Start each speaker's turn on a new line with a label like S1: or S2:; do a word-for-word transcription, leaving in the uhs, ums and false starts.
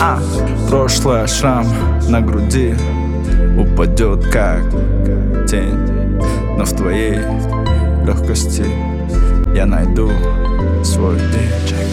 S1: а. Прошлое, шрам на груди упадет как тень, но в твоей легкости я найду свой день.